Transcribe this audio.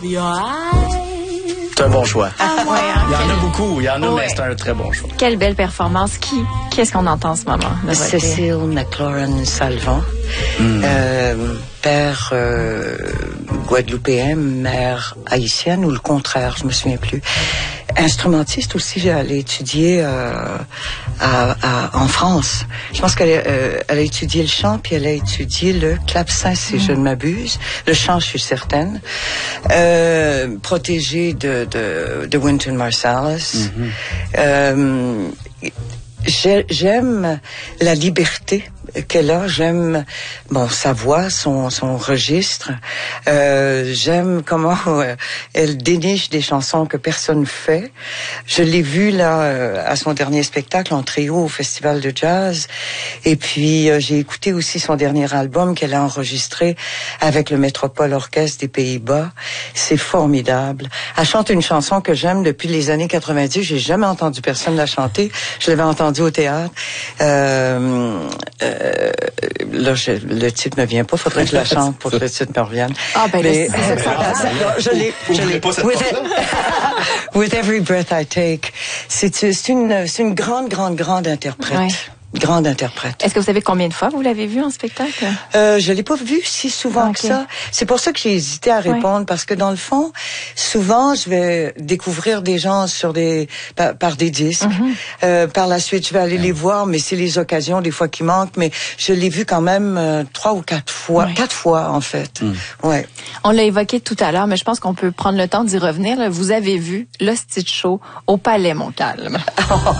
C'est un bon choix. Ouais, hein, Il y en a beaucoup, il y en a, Ouais. mais c'est un très bon choix. Quelle belle performance. Qu'est-ce qu'on entend en ce moment? de votre Cécile McLaurin-Salvant, père guadeloupéen, mère haïtienne, ou le contraire, je me souviens plus. Instrumentiste aussi, elle a étudié en France. Je pense qu'elle a étudié le chant, puis elle a étudié le clavecin, si je ne m'abuse. Le chant, je suis certaine. Protégée de Wynton Marsalis. J'aime la liberté qu'elle a, j'aime sa voix, son registre, j'aime comment elle déniche des chansons que personne fait. Je l'ai vue là à son dernier spectacle en trio au Festival de Jazz, et puis j'ai écouté aussi son dernier album qu'elle a enregistré avec le Métropole Orchestre des Pays-Bas. C'est formidable. Elle chante une chanson que j'aime depuis les années 90. J'ai jamais entendu personne la chanter. Je l'avais entendue au théâtre. Là, le titre me vient pas. Faudrait que je la chante pour que le titre me revienne. Ah, ben mais, là, c'est ça. je l'ai. With Every Breath I Take. C'est une grande interprète. Ouais. Grande interprète. Est-ce que vous savez combien de fois vous l'avez vue en spectacle? Je l'ai pas vue si souvent que ça. C'est pour ça que j'ai hésité à répondre, parce que dans le fond, souvent, je vais découvrir des gens par des disques. Par la suite, je vais aller les voir, mais c'est les occasions des fois qui manquent. Mais je l'ai vue quand même 3 ou 4 fois. 4 fois, en fait. Ouais. On l'a évoqué tout à l'heure, mais je pense qu'on peut prendre le temps d'y revenir. Vous avez vu le Stitch Show au Palais Montcalm.